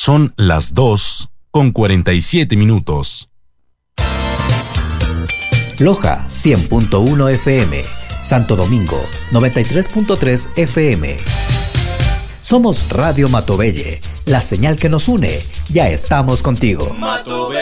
Son las 2:47. Loja 100.1 FM, Santo Domingo 93.3 FM. Somos Radio Matobelle, la señal que nos une. Ya estamos contigo.